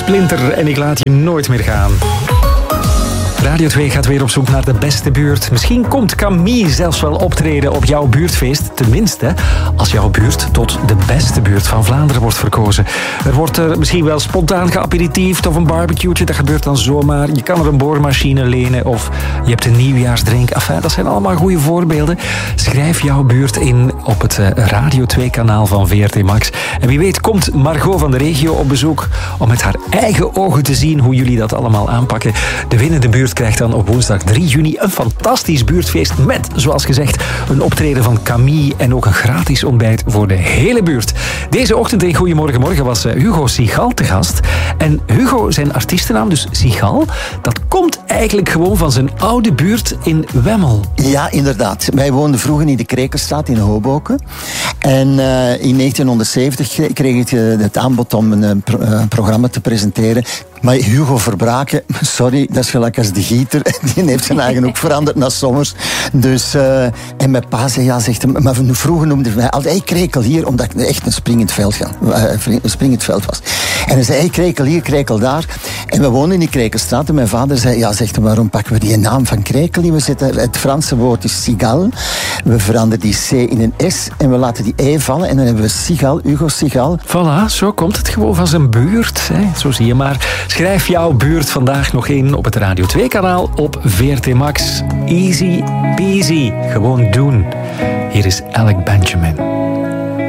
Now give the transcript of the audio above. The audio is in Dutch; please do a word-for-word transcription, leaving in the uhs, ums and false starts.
Splinter en ik laat je nooit meer gaan. Radio twee gaat weer op zoek naar de beste buurt. Misschien komt Camille zelfs wel optreden op jouw buurtfeest. Tenminste, als jouw buurt tot de beste buurt van Vlaanderen wordt verkozen. Er wordt er misschien wel spontaan geaperitiefd of een barbecue'tje. Dat gebeurt dan zomaar. Je kan er een boormachine lenen of je hebt een nieuwjaarsdrink. Enfin, dat zijn allemaal goede voorbeelden. Schrijf jouw buurt in op het Radio twee kanaal van V R T Max. En wie weet komt Margot van de regio op bezoek om met haar eigen ogen te zien hoe jullie dat allemaal aanpakken. De winnende buurt krijgt dan op woensdag drie juni een fantastisch buurtfeest met, zoals gezegd, een optreden van Camille en ook een gratis ontbijt voor de hele buurt. Deze ochtend in Goedemorgen Morgen was Hugo Sigal te gast. En Hugo, zijn artiestennaam, dus Sigal, dat komt eigenlijk gewoon van zijn oude buurt in Wemmel. Ja, inderdaad. Wij woonden vroeger in de Krekenstraat in Hoboken. En uh, in negentienhonderdzeventig kreeg ik uh, het aanbod om een uh, pro- uh, programma te presenteren. Maar Hugo Verbraken, sorry, dat is gelijk als de gieter. Die heeft zijn eigen ook veranderd naar Sommers. Dus, uh, en mijn pa zei, ja, zegt hem, maar vroeger noemde hij mij altijd, hey, Krekel hier, omdat ik echt een springend veld, ga, uh, een springend veld was. En hij zei, hey, Krekel hier, Krekel daar. En we woonden in die Krekelstraat en mijn vader zei, ja, zegt hem, waarom pakken we die naam van Krekel niet? We zetten, het Franse woord is Sigal. We veranderen die C in een S en we laten die E vallen en dan hebben we Sigal, Hugo Sigal. Voilà, zo komt het gewoon van zijn buurt. Hè? Zo zie je maar. Schrijf jouw buurt vandaag nog in op het Radio twee kanaal op V R T Max. Easy peasy. Gewoon doen. Hier is Alec Benjamin.